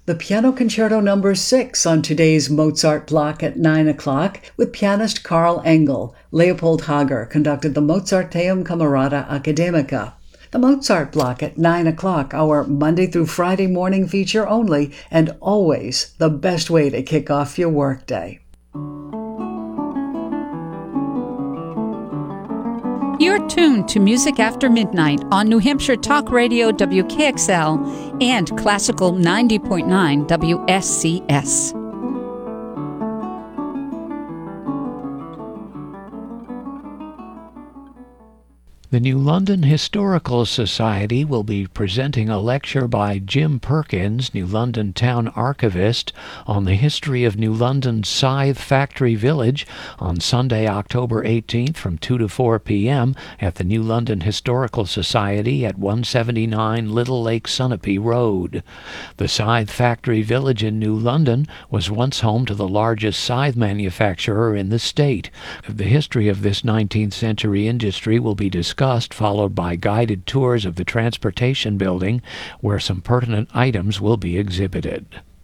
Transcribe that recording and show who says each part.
Speaker 1: The Piano Concerto No. 6 on today's Mozart block at 9 o'clock with pianist Karl Engel. Leopold Hager conducted the Mozarteum Camerata Academica. The Mozart block at 9 o'clock, our Monday through Friday morning feature only, and always the best way to kick off your workday.
Speaker 2: You're tuned to Music After Midnight on New Hampshire Talk Radio WKXL and Classical 90.9 WSCS.
Speaker 3: The New London Historical Society will be presenting a lecture by Jim Perkins, New London Town Archivist, on the history of New London's Scythe Factory Village on Sunday, October 18th from 2 to 4 p.m. at the New London Historical Society at 179 Little Lake Sunapee Road. The Scythe Factory Village in New London was once home to the largest scythe manufacturer in the state. The history of this 19th century industry will be discussed, followed by guided tours of the Transportation Building, where some pertinent items will be exhibited.